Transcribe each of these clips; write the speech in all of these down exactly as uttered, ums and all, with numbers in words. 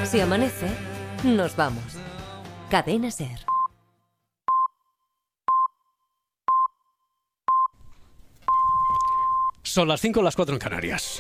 Si amanece, nos vamos. Cadena SER. Son las cinco, las cuatro en Canarias.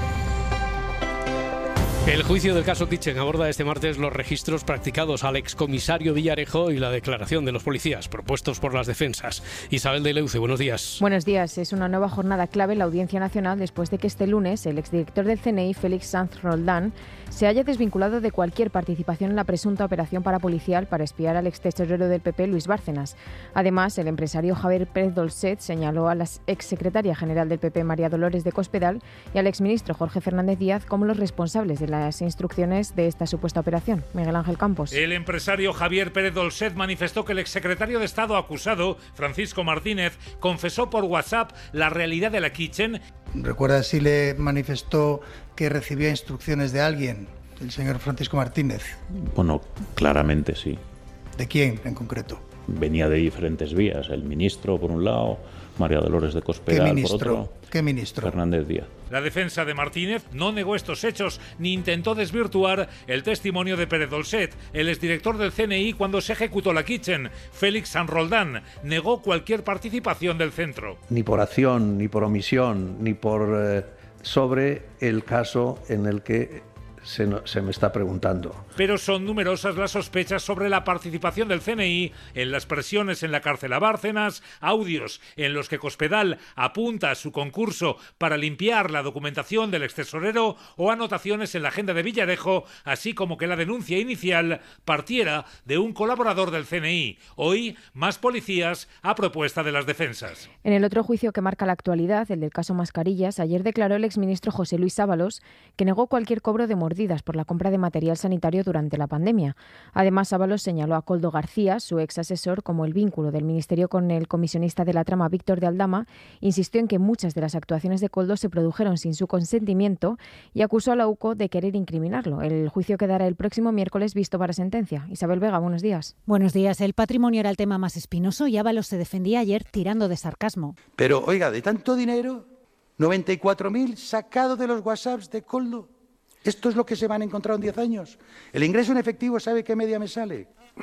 El juicio del caso Kitchen aborda este martes los registros practicados al excomisario Villarejo y la declaración de los policías propuestos por las defensas. Isabel de Leuce, buenos días. Buenos días. Es una nueva jornada clave en la Audiencia Nacional después de que este lunes el exdirector del C N I, Félix Sanz Roldán, se haya desvinculado de cualquier participación en la presunta operación parapolicial para espiar al extesorero del P P, Luis Bárcenas. Además, el empresario Javier Pérez Dolcet señaló a la exsecretaria general del P P, María Dolores de Cospedal, y al exministro Jorge Fernández Díaz como los responsables de las instrucciones de esta supuesta operación. Miguel Ángel Campos. El empresario Javier Pérez Dolcet manifestó que el exsecretario de Estado acusado, Francisco Martínez, confesó por WhatsApp la realidad de la Kitchen. ¿Recuerda si le manifestó que recibía instrucciones de alguien, el señor Francisco Martínez? Bueno, claramente sí. ¿De quién en concreto? Venía de diferentes vías. El ministro, por un lado, María Dolores de Cospedal, por otro. ¿Qué ministro? Fernandez Díaz. La defensa de Martínez no negó estos hechos ni intentó desvirtuar el testimonio de Pérez Dolcet, el exdirector del C N I cuando se ejecutó la Kitchen. Félix Sanz Roldán negó cualquier participación del centro. Ni por acción, ni por omisión, ni por eh, sobre el caso en el que Se, no, se me está preguntando. Pero son numerosas las sospechas sobre la participación del C N I en las presiones en la cárcel a Bárcenas, audios en los que Cospedal apunta a su concurso para limpiar la documentación del extesorero o anotaciones en la agenda de Villarejo, así como que la denuncia inicial partiera de un colaborador del C N I. Hoy, más policías a propuesta de las defensas. En el otro juicio que marca la actualidad, el del caso Mascarillas, ayer declaró el exministro José Luis Ábalos que negó cualquier cobro de mordidas por la compra de material sanitario durante la pandemia. Además, Ábalos señaló a Koldo García, su ex asesor, como el vínculo del Ministerio con el comisionista de la trama Víctor de Aldama, insistió en que muchas de las actuaciones de Koldo se produjeron sin su consentimiento y acusó a la U C O de querer incriminarlo. El juicio quedará el próximo miércoles visto para sentencia. Isabel Vega, buenos días. Buenos días. El patrimonio era el tema más espinoso y Ábalos se defendía ayer tirando de sarcasmo. Pero, oiga, de tanto dinero, noventa y cuatro mil sacado de los WhatsApps de Koldo. ¿Esto es lo que se van a encontrar en diez años? El ingreso en efectivo, ¿sabe qué media me sale?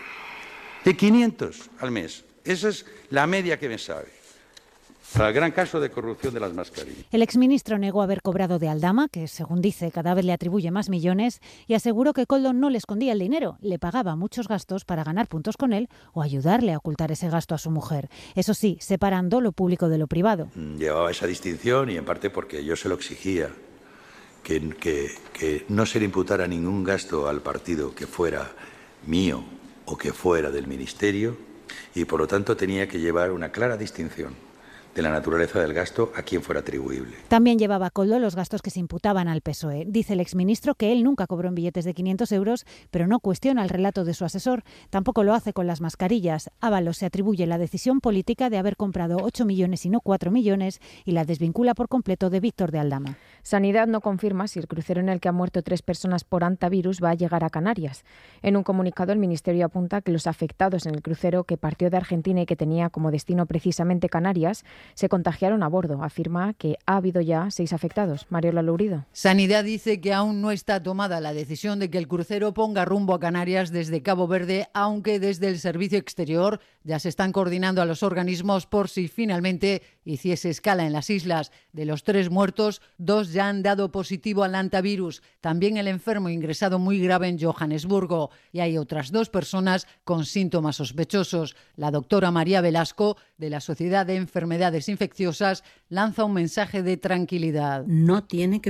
De quinientos al mes. Esa es la media que me sale. Para el gran caso de corrupción de las mascarillas. El exministro negó haber cobrado de Aldama, que según dice cada vez le atribuye más millones, y aseguró que Koldo no le escondía el dinero, le pagaba muchos gastos para ganar puntos con él o ayudarle a ocultar ese gasto a su mujer. Eso sí, separando lo público de lo privado. Llevaba esa distinción y en parte porque yo se lo exigía. Que, que, que no se le imputara ningún gasto al partido que fuera mío o que fuera del Ministerio y por lo tanto tenía que llevar una clara distinción de la naturaleza del gasto a quien fuera atribuible. También llevaba Koldo los gastos que se imputaban al P S O E. Dice el exministro que él nunca cobró en billetes de quinientos euros, pero no cuestiona el relato de su asesor. Tampoco lo hace con las mascarillas. Ábalos se atribuye la decisión política de haber comprado ocho millones y no cuatro millones y la desvincula por completo de Víctor de Aldama. Sanidad no confirma si el crucero en el que han muerto tres personas por hantavirus va a llegar a Canarias. En un comunicado, el Ministerio apunta que los afectados en el crucero que partió de Argentina y que tenía como destino precisamente Canarias se contagiaron a bordo. Afirma que ha habido ya seis afectados. Mariola Lourido. Sanidad dice que aún no está tomada la decisión de que el crucero ponga rumbo a Canarias desde Cabo Verde, aunque desde el Servicio Exterior ya se están coordinando a los organismos por si finalmente hiciese escala en las islas. De los tres muertos, dos ya han dado positivo al hantavirus. También el enfermo ingresado muy grave en Johannesburgo. Y hay otras dos personas con síntomas sospechosos. La doctora María Velasco, de la Sociedad de Enfermedades Infecciosas, lanza un mensaje de tranquilidad. No tiene que